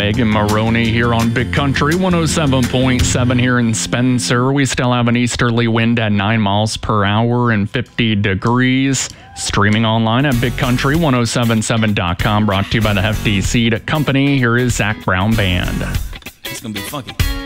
Megan Maroney here on Big Country 107.7 here in Spencer. We still have an easterly wind at 9 miles per hour and 50 degrees. Streaming online at BigCountry1077.com. Brought to you by the Hefty Seed Company. Here is Zach Brown Band. It's going to be funky.